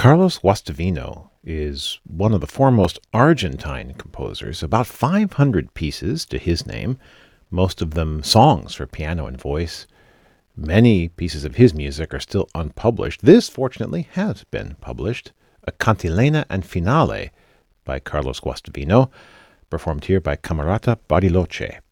Carlos Guastavino is one of the foremost Argentine composers, about 500 pieces to his name, most of them songs for piano and voice. Many pieces of his music are still unpublished. This, fortunately, has been published, a Cantilena and Finale by Carlos Guastavino, performed here by Camerata Bariloche.